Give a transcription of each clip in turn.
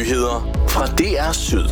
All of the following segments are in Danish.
nyheder fra DR Syd.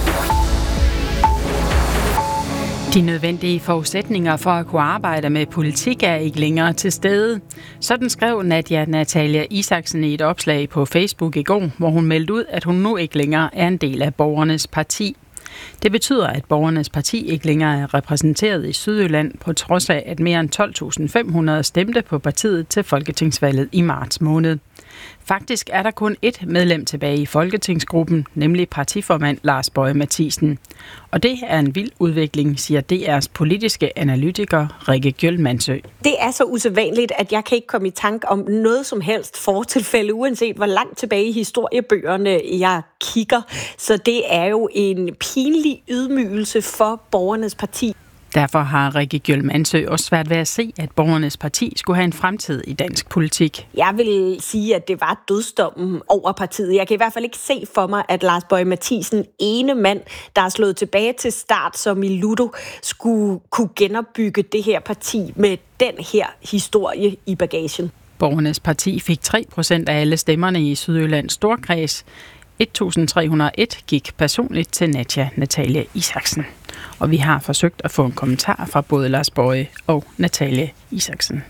De nødvendige forudsætninger for at kunne arbejde med politik er ikke længere til stede. Sådan skrev Natalia Isaksen i et opslag på Facebook i går, hvor hun meldte ud, at hun nu ikke længere er en del af Borgernes Parti. Det betyder, at Borgernes Parti ikke længere er repræsenteret i Sydjylland, på trods af, at mere end 12.500 stemte på partiet til folketingsvalget i marts måned. Faktisk er der kun ét medlem tilbage i folketingsgruppen, nemlig partiformand Lars Boje Mathiesen. Og det er en vild udvikling, siger DR's politiske analytiker Rikke Gjøl-Mandsø. Det er så usædvanligt, at jeg kan ikke komme i tanke om noget som helst fortilfælde, uanset hvor langt tilbage i historiebøgerne jeg kigger. Så det er jo en pinlig ydmygelse for Borgernes Parti. Derfor har Rikke Gjøl-Mandsø også svært ved at se, at Borgernes Parti skulle have en fremtid i dansk politik. Jeg vil sige, at det var dødsdommen over partiet. Jeg kan i hvert fald ikke se for mig, at Lars Boje Mathiesen, ene mand, der er slået tilbage til start som i Ludo, skulle kunne genopbygge det her parti med den her historie i bagagen. Borgernes Parti fik 3% af alle stemmerne i Sydjyllands Storkreds. 1.301 gik personligt til Natalia Isaksen. Og vi har forsøgt at få en kommentar fra både Lars Boje og Natalia Isaksen.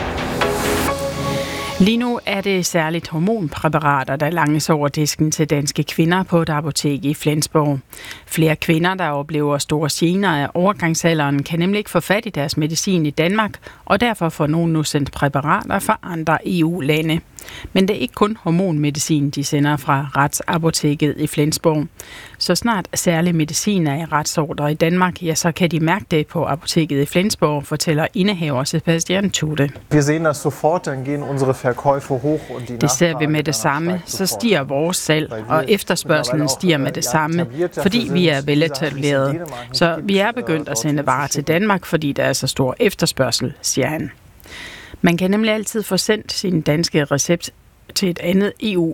Lige nu er det særligt hormonpræparater, der langes over disken til danske kvinder på et apotek i Flensborg. Flere kvinder, der oplever store gener af overgangsalderen, kan nemlig ikke få fat i deres medicin i Danmark, og derfor får nogen nu sendt præparater fra andre EU-lande. Men det er ikke kun hormonmedicin, de sender fra Retsapoteket i Flensborg. Så snart særlig medicin er i retsordre i Danmark, ja, så kan de mærke det på apoteket i Flensborg, fortæller indehaver Sebastian Tude. Vi ser das sofort, dann gehen unsere Verkäufe hoch und die. Det ser vi med det samme, så stiger vores salg, og efterspørgselen stiger med det samme, fordi vi er veletableret. Så vi er begyndt at sende varer til Danmark, fordi der er så stor efterspørgsel, siger han. Man kan nemlig altid få sendt sin danske recept til et andet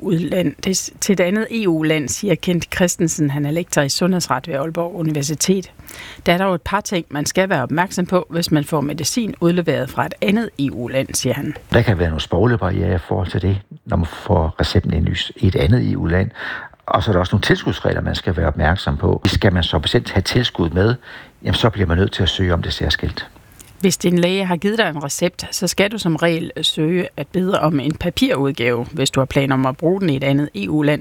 EU-land, siger Kent Christensen. Han er lektor i sundhedsret ved Aalborg Universitet. Der er dog et par ting, man skal være opmærksom på, hvis man får medicin udleveret fra et andet EU-land, siger han. Der kan være nogle sproglige barrierer i forhold til det, når man får recepten indlyst i et andet EU-land. Og så er der også nogle tilskudsregler, man skal være opmærksom på. Skal man så bestemt have tilskud med, jamen så bliver man nødt til at søge om det særskilt. Hvis din læge har givet dig en recept, så skal du som regel søge at bede om en papirudgave, hvis du har planer om at bruge den i et andet EU-land.